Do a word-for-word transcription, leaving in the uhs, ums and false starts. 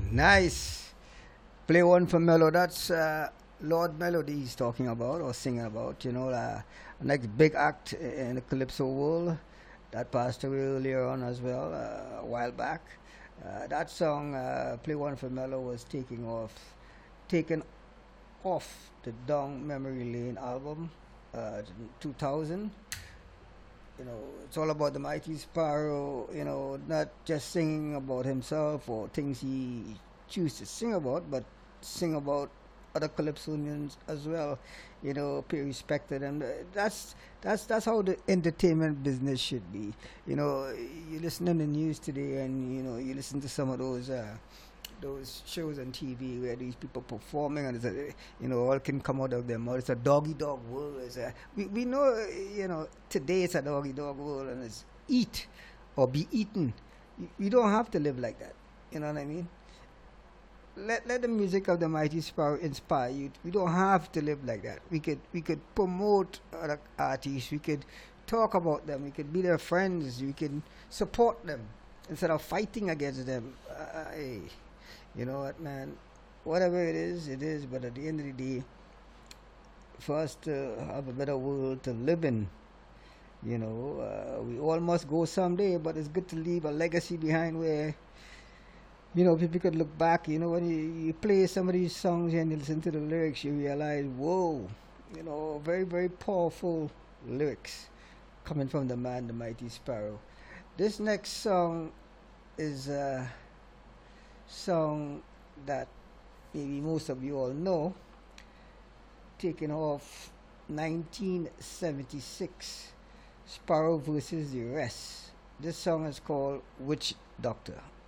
Nice. Play one for Mello. That's uh, Lord Melody he's talking about or singing about. You know, uh, next big act in the calypso world that passed away earlier on as well, uh, a while back. Uh, that song, uh, Play One for Mello, was taking off, taken off the Down Memory Lane album, uh, two thousand. You know, it's all about the mighty Sparrow, you know, not just singing about himself or things he chooses to sing about, but sing about other calypsonians as well, you know, pay respect to them. That's that's that's how the entertainment business should be. You know, you listen to the news today, and you know, you listen to some of those uh, those shows on T V where these people performing, and it's a, you know, all can come out of their mouth. It's a doggy dog world. It's a, we we know, you know, today it's a doggy dog world, and it's eat or be eaten. You, you don't have to live like that. You know what I mean? Let let the music of the mighty Sparrow inspire you. We don't have to live like that. We could we could promote other artists. We could talk about them. We could be their friends. We can support them instead of fighting against them. Uh, hey, you know what, man? Whatever it is, it is. But at the end of the day, for us to have a better world to live in, you know, uh, we all must go someday. But it's good to leave a legacy behind where, you know, people could look back. You know, when you, you play some of these songs and you listen to the lyrics, you realize, whoa, you know, very, very powerful lyrics coming from the man, the mighty Sparrow. This next song is a song that maybe most of you all know, taken off nineteen seventy-six, Sparrow versus the Rest. This song is called Witch Doctor.